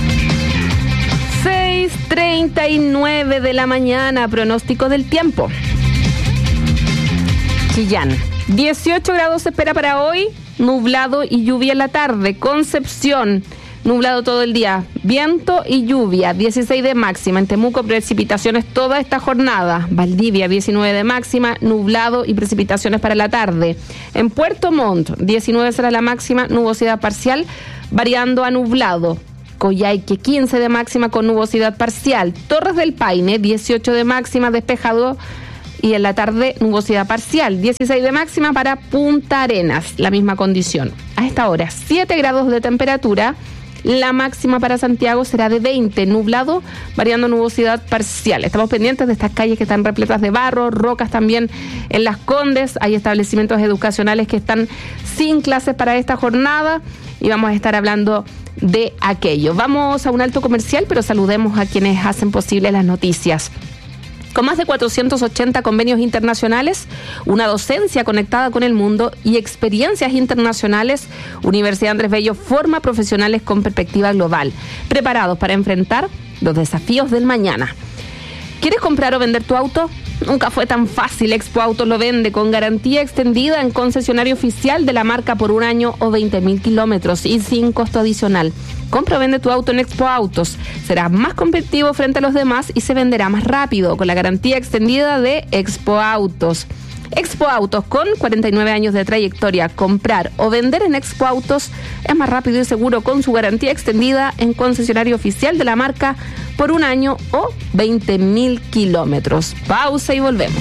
6:39 de la mañana, pronóstico del tiempo. Chillán, 18 grados se espera para hoy, nublado y lluvia en la tarde. Concepción, nublado todo el día, viento y lluvia, 16 de máxima. En Temuco, precipitaciones toda esta jornada. Valdivia, 19 de máxima, nublado y precipitaciones para la tarde. En Puerto Montt, 19 será la máxima, nubosidad parcial, variando a nublado. Coyhaique, 15 de máxima con nubosidad parcial. Torres del Paine, 18 de máxima, despejado y en la tarde nubosidad parcial. 16 de máxima para Punta Arenas, la misma condición. A esta hora, 7 grados de temperatura. La máxima para Santiago será de 20, nublado, variando nubosidad parcial. Estamos pendientes de estas calles que están repletas de barro, rocas también en Las Condes. Hay establecimientos educacionales que están sin clases para esta jornada y vamos a estar hablando de aquello. Vamos a un alto comercial, pero saludemos a quienes hacen posible las noticias. Con más de 480 convenios internacionales, una docencia conectada con el mundo y experiencias internacionales, Universidad Andrés Bello forma profesionales con perspectiva global, preparados para enfrentar los desafíos del mañana. ¿Quieres comprar o vender tu auto? Nunca fue tan fácil. Expo Autos lo vende con garantía extendida en concesionario oficial de la marca por 1 año o 20.000 kilómetros y sin costo adicional. Compra o vende tu auto en Expo Autos. Será más competitivo frente a los demás y se venderá más rápido con la garantía extendida de Expo Autos. Expo Autos, con 49 años de trayectoria. Comprar o vender en Expo Autos es más rápido y seguro con su garantía extendida en concesionario oficial de la marca por 1 año o 20.000 kilómetros. Pausa y volvemos.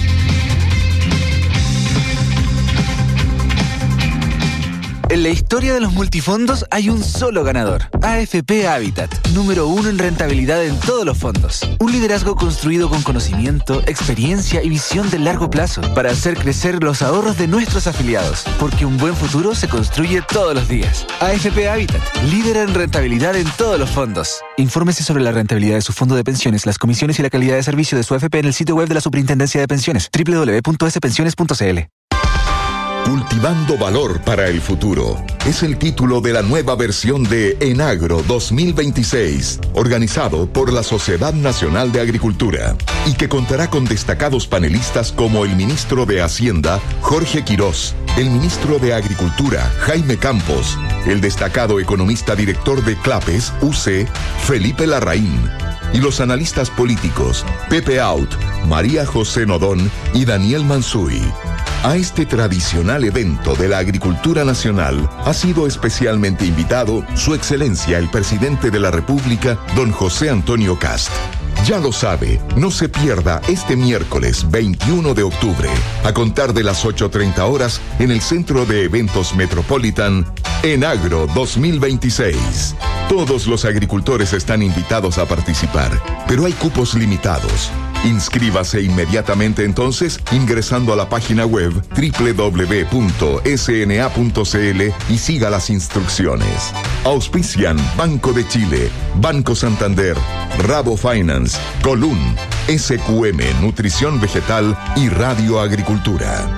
En la historia de los multifondos hay un solo ganador, AFP Habitat, número 1 en rentabilidad en todos los fondos. Un liderazgo construido con conocimiento, experiencia y visión de largo plazo para hacer crecer los ahorros de nuestros afiliados, porque un buen futuro se construye todos los días. AFP Habitat, líder en rentabilidad en todos los fondos. Infórmese sobre la rentabilidad de su fondo de pensiones, las comisiones y la calidad de servicio de su AFP en el sitio web de la Superintendencia de Pensiones, www.spensiones.cl. Cultivando valor para el futuro es el título de la nueva versión de Enagro 2026, organizado por la Sociedad Nacional de Agricultura, y que contará con destacados panelistas como el ministro de Hacienda, Jorge Quirós, el ministro de Agricultura, Jaime Campos, el destacado economista director de Clapes, UC, Felipe Larraín, y los analistas políticos, Pepe Out, María José Nodón y Daniel Mansuy. A este tradicional evento de la agricultura nacional ha sido especialmente invitado Su Excelencia el Presidente de la República, don José Antonio Cast. Ya lo sabe, no se pierda este miércoles 21 de octubre, a contar de las 8:30 horas, en el Centro de Eventos Metropolitan, Enagro 2026. Todos los agricultores están invitados a participar, pero hay cupos limitados. Inscríbase inmediatamente entonces ingresando a la página web www.sna.cl y siga las instrucciones. Auspician Banco de Chile, Banco Santander, Rabo Finance, Colún, SQM Nutrición Vegetal y Radio Agricultura.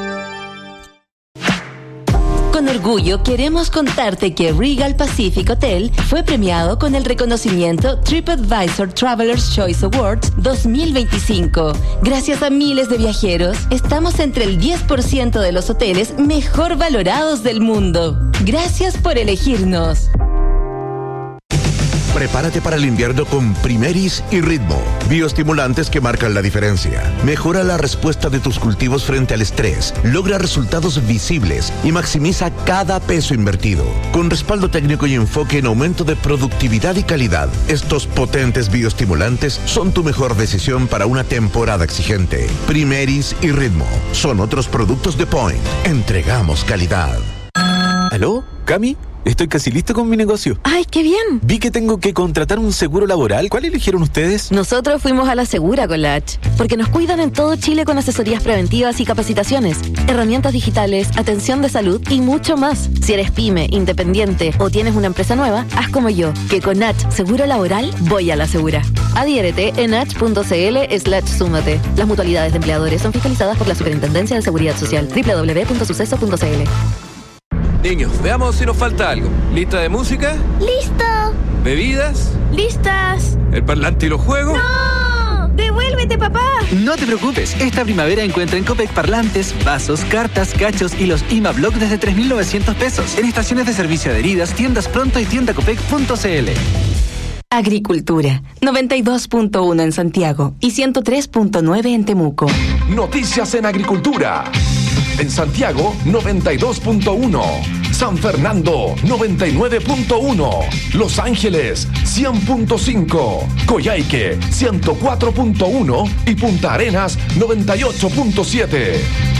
Con orgullo queremos contarte que Regal Pacific Hotel fue premiado con el reconocimiento TripAdvisor Traveler's Choice Awards 2025. Gracias a miles de viajeros, estamos entre el 10% de los hoteles mejor valorados del mundo. Gracias por elegirnos. Prepárate para el invierno con Primeris y Ritmo, bioestimulantes que marcan la diferencia. Mejora la respuesta de tus cultivos frente al estrés, logra resultados visibles y maximiza cada peso invertido. Con respaldo técnico y enfoque en aumento de productividad y calidad, estos potentes bioestimulantes son tu mejor decisión para una temporada exigente. Primeris y Ritmo son otros productos de Point. Entregamos calidad. ¿Aló? ¿Cami? Estoy casi listo con mi negocio. ¡Ay, qué bien! Vi que tengo que contratar un seguro laboral. ¿Cuál eligieron ustedes? Nosotros fuimos a la Segura con la H, porque nos cuidan en todo Chile con asesorías preventivas y capacitaciones, herramientas digitales, atención de salud y mucho más. Si eres pyme, independiente o tienes una empresa nueva, haz como yo, que con H Seguro Laboral voy a la Segura. Adhiérete en h.cl/súmate. Las mutualidades de empleadores son fiscalizadas por la Superintendencia de Seguridad Social. www.suceso.cl. Niños, veamos si nos falta algo. ¿Lista de música? ¡Listo! ¿Bebidas? ¡Listas! ¿El parlante y los juegos? ¡No! ¡Devuélvete, papá! No te preocupes, esta primavera encuentra en Copec parlantes, vasos, cartas, cachos y los IMA-Block desde 3.900 pesos. En estaciones de servicio adheridas, tiendas Pronto y tiendacopec.cl. Agricultura, 92.1 en Santiago y 103.9 en Temuco. Noticias en Agricultura. En Santiago, 92.1. San Fernando, 99.1. Los Ángeles, 100.5. Coyhaique, 104.1. Y Punta Arenas, 98.7.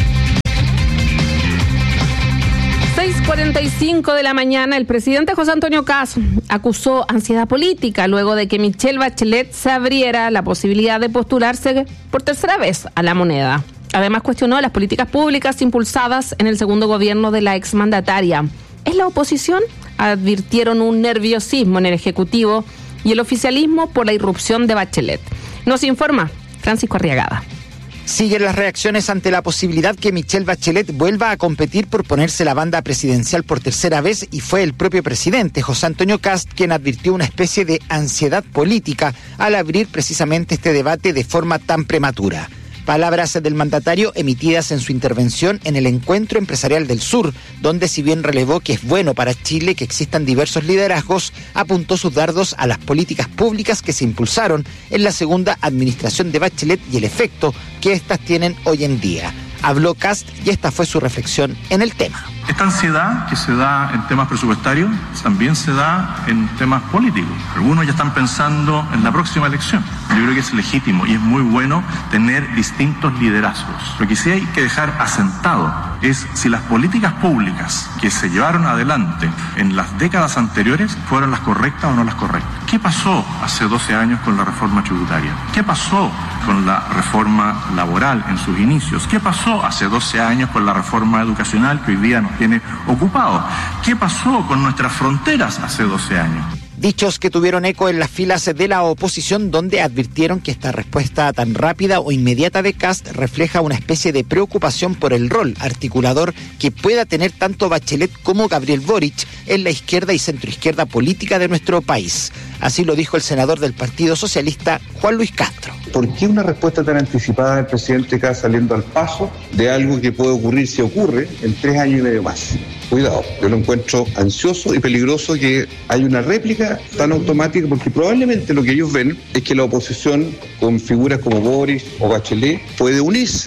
6:45 de la mañana, el presidente José Antonio Kast acusó ansiedad política luego de que Michelle Bachelet se abriera la posibilidad de postularse por tercera vez a la moneda. Además, cuestionó las políticas públicas impulsadas en el segundo gobierno de la exmandataria. En la oposición advirtieron un nerviosismo en el Ejecutivo y el oficialismo por la irrupción de Bachelet. Nos informa Francisco Arriagada. Siguen las reacciones ante la posibilidad que Michelle Bachelet vuelva a competir por ponerse la banda presidencial por tercera vez, y fue el propio presidente José Antonio Kast quien advirtió una especie de ansiedad política al abrir precisamente este debate de forma tan prematura. Palabras del mandatario emitidas en su intervención en el Encuentro Empresarial del Sur, donde, si bien relevó que es bueno para Chile que existan diversos liderazgos, apuntó sus dardos a las políticas públicas que se impulsaron en la segunda administración de Bachelet y el efecto que éstas tienen hoy en día. Habló Kast y esta fue su reflexión en el tema. Esta ansiedad que se da en temas presupuestarios también se da en temas políticos. Algunos ya están pensando en la próxima elección. Yo creo que es legítimo y es muy bueno tener distintos liderazgos. Lo que sí hay que dejar asentado es si las políticas públicas que se llevaron adelante en las décadas anteriores fueron las correctas o no las correctas. ¿Qué pasó hace 12 años con la reforma tributaria? ¿Qué pasó con la reforma laboral en sus inicios? ¿Qué pasó hace 12 años con la reforma educacional que hoy día nos tiene ocupados? ¿Qué pasó con nuestras fronteras hace 12 años? Dichos que tuvieron eco en las filas de la oposición, donde advirtieron que esta respuesta tan rápida o inmediata de Kast refleja una especie de preocupación por el rol articulador que pueda tener tanto Bachelet como Gabriel Boric en la izquierda y centroizquierda política de nuestro país. Así lo dijo el senador del Partido Socialista, Juan Luis Castro. ¿Por qué una respuesta tan anticipada del presidente Kast saliendo al paso de algo que puede ocurrir, si ocurre, en 3 años y medio más? Cuidado, yo lo encuentro ansioso y peligroso que haya una réplica tan automática, porque probablemente lo que ellos ven es que la oposición con figuras como Boris o Bachelet puede unirse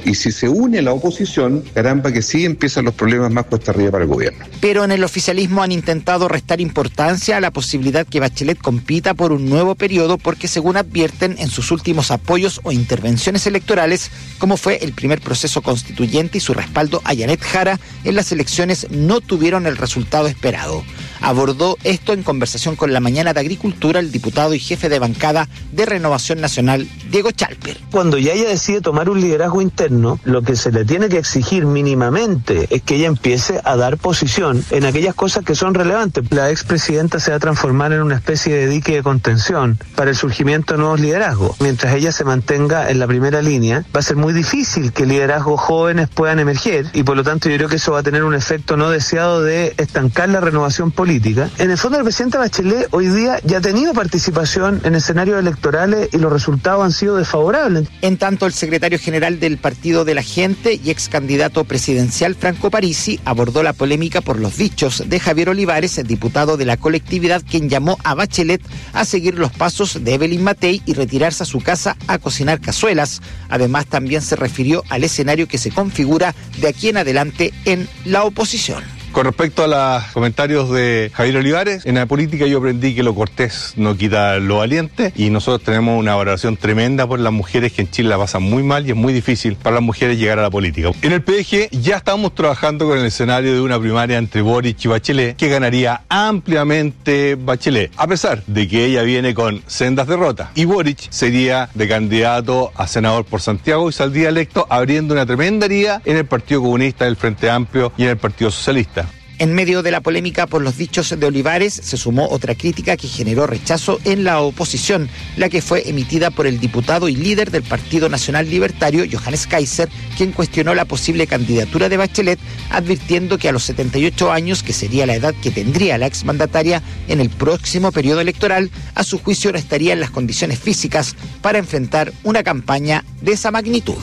Y si se une la oposición, caramba que sí empiezan los problemas más cuesta arriba para el gobierno. Pero en el oficialismo han intentado restar importancia a la posibilidad que Bachelet compita por un nuevo periodo porque, según advierten en sus últimos apoyos o intervenciones electorales, como fue el primer proceso constituyente y su respaldo a Yanet Jara en las elecciones, no tuvieron el resultado esperado. Abordó esto en conversación con La Mañana de Agricultura el diputado y jefe de bancada de Renovación Nacional, Diego Chalper. Cuando ya ella decide tomar un liderazgo interno, lo que se le tiene que exigir mínimamente es que ella empiece a dar posición en aquellas cosas que son relevantes. La expresidenta se va a transformar en una especie de dique de contención para el surgimiento de nuevos liderazgos. Mientras ella se mantenga en la primera línea, va a ser muy difícil que liderazgos jóvenes puedan emerger y por lo tanto yo creo que eso va a tener un efecto no deseado de estancar la renovación política. En el fondo, el presidente Bachelet hoy día ya ha tenido participación en escenarios electorales y los resultados han sido desfavorables. En tanto, el secretario general del Partido de la Gente y ex candidato presidencial, Franco Parisi, abordó la polémica por los dichos de Javier Olivares, diputado de la colectividad, quien llamó a Bachelet a seguir los pasos de Evelyn Matei y retirarse a su casa a cocinar cazuelas. Además, también se refirió al escenario que se configura de aquí en adelante en la oposición. Con respecto a los comentarios de Javier Olivares, en la política yo aprendí que lo cortés no quita lo valiente y nosotros tenemos una valoración tremenda por las mujeres que en Chile la pasan muy mal y es muy difícil para las mujeres llegar a la política. En el PDG ya estamos trabajando con el escenario de una primaria entre Boric y Bachelet que ganaría ampliamente Bachelet, a pesar de que ella viene con sendas derrotas. Y Boric sería de candidato a senador por Santiago y saldría electo abriendo una tremenda herida en el Partido Comunista, el Frente Amplio y en el Partido Socialista. En medio de la polémica por los dichos de Olivares, se sumó otra crítica que generó rechazo en la oposición, la que fue emitida por el diputado y líder del Partido Nacional Libertario, Johannes Kaiser, quien cuestionó la posible candidatura de Bachelet, advirtiendo que a los 78 años, que sería la edad que tendría la exmandataria en el próximo periodo electoral, a su juicio no estaría en las condiciones físicas para enfrentar una campaña de esa magnitud.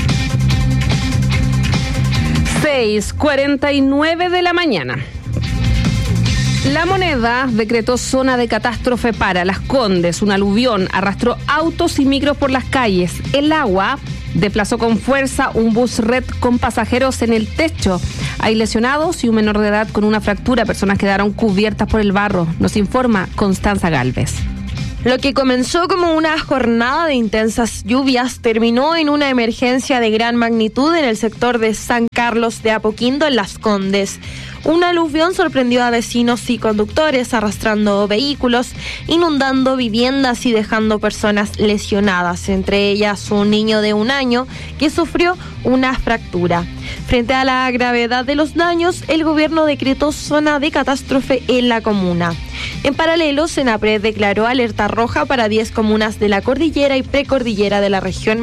6:49 de la mañana. La Moneda decretó zona de catástrofe para Las Condes. Un aluvión arrastró autos y micros por las calles. El agua desplazó con fuerza un bus red con pasajeros en el techo. Hay lesionados y un menor de edad con una fractura. Personas quedaron cubiertas por el barro. Nos informa Constanza Galvez. Lo que comenzó como una jornada de intensas lluvias terminó en una emergencia de gran magnitud en el sector de San Carlos de Apoquindo, en Las Condes. Un aluvión sorprendió a vecinos y conductores arrastrando vehículos, inundando viviendas y dejando personas lesionadas, entre ellas un niño de 1 año que sufrió una fractura. Frente a la gravedad de los daños, el gobierno decretó zona de catástrofe en la comuna. En paralelo, Senapred declaró alerta roja para 10 comunas de la cordillera y precordillera de la región